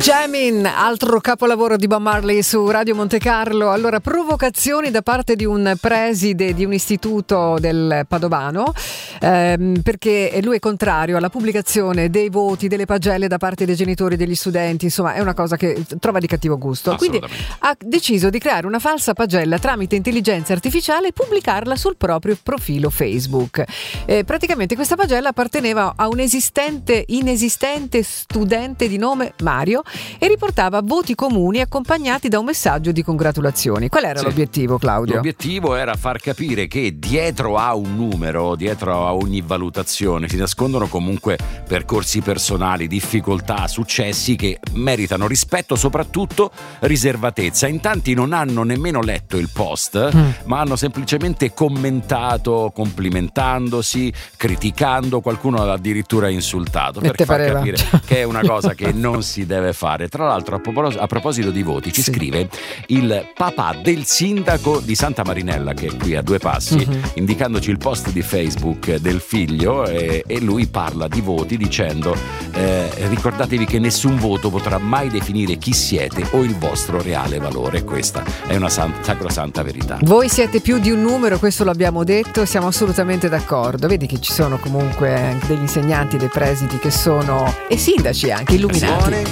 Jamming, altro capolavoro di Bob Marley su Radio Monte Carlo. Allora, provocazioni da parte di un preside di un istituto del Padovano, perché lui è contrario alla pubblicazione dei voti, delle pagelle da parte dei genitori degli studenti. Insomma, è una cosa che trova di cattivo gusto. Quindi ha deciso di creare una falsa pagella tramite intelligenza artificiale e pubblicarla sul proprio profilo Facebook. Praticamente questa pagella apparteneva a un inesistente studente di nome Mario e riportava voti comuni accompagnati da un messaggio di congratulazioni. Qual era l'obiettivo, Claudio? L'obiettivo era far capire che dietro a un numero, dietro a ogni valutazione si nascondono comunque percorsi personali, difficoltà, successi che meritano rispetto, soprattutto riservatezza. In tanti non hanno nemmeno letto il post, ma hanno semplicemente commentato, complimentandosi, criticando, qualcuno l'ha addirittura insultato, per far capire che è una cosa che non si deve fare. Tra l'altro, a proposito di voti, ci scrive il papà del sindaco di Santa Marinella, che è qui a due passi, indicandoci il post di Facebook del figlio, e lui parla di voti dicendo ricordatevi che nessun voto potrà mai definire chi siete o il vostro reale valore. Questa è una sacrosanta verità. Voi siete più di un numero, questo l'abbiamo detto, siamo assolutamente d'accordo. Vedi che ci sono comunque anche degli insegnanti, dei presidi che sono, e sindaci anche, illuminati.